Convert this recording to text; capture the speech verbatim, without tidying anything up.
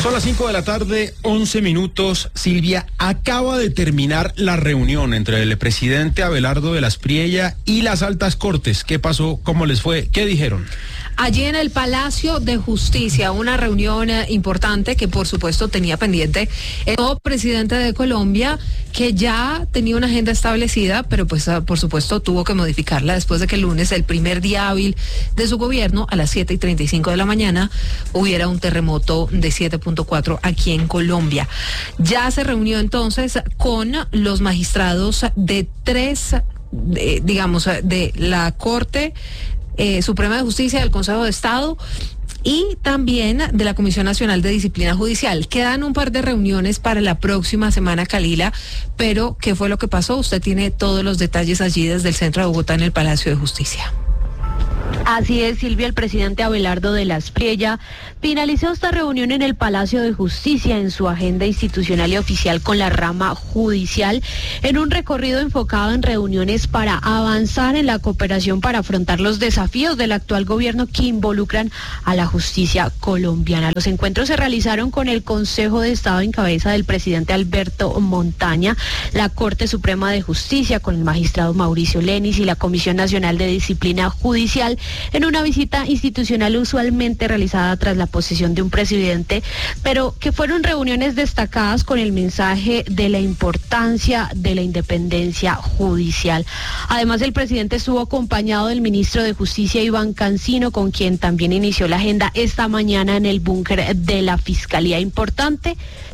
Son las cinco de la tarde, once minutos. Silvia, acaba de terminar la reunión entre el presidente Abelardo de la Espriella y las altas cortes. ¿Qué pasó? ¿Cómo les fue? ¿Qué dijeron? Allí en el Palacio de Justicia, una reunión eh, importante que por supuesto tenía pendiente el nuevo presidente de Colombia, que ya tenía una agenda establecida, pero pues uh, por supuesto tuvo que modificarla después de que el lunes, el primer día hábil de su gobierno, a las siete y treinta y cinco de la mañana, hubiera un terremoto de siete punto cuatro aquí en Colombia. Ya se reunió entonces con los magistrados de tres, de, digamos, de la Corte Eh, Suprema de Justicia, del Consejo de Estado y también de la Comisión Nacional de Disciplina Judicial. Quedan un par de reuniones para la próxima semana, Kalila, pero ¿qué fue lo que pasó? Usted tiene todos los detalles allí desde el centro de Bogotá en el Palacio de Justicia. Así es, Silvia. El presidente Abelardo de la Espriella finalizó esta reunión en el Palacio de Justicia en su agenda institucional y oficial con la rama judicial, en un recorrido enfocado en reuniones para avanzar en la cooperación para afrontar los desafíos del actual gobierno que involucran a la justicia colombiana. Los encuentros se realizaron con el Consejo de Estado en cabeza del presidente Alberto Montaña, la Corte Suprema de Justicia con el magistrado Mauricio Lenis y la Comisión Nacional de Disciplina Judicial, en una visita institucional usualmente realizada tras la posesión de un presidente, pero que fueron reuniones destacadas con el mensaje de la importancia de la independencia judicial. Además, el presidente estuvo acompañado del ministro de Justicia, Iván Cancino, con quien también inició la agenda esta mañana en el búnker de la Fiscalía. Importante